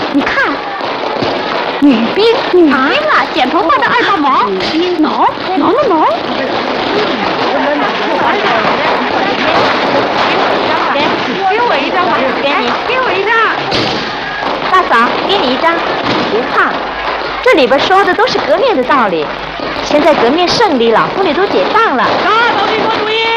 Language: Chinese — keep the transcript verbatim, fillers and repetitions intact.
你看，女兵，女兵啊，剪头发的二大毛，挠挠挠挠。给，给我一张吧，给你，给我一张。大嫂，给你一张。别怕，这里边说的都是革命的道理。现在革命胜利了，妇女都解放了。 大头弟说主意。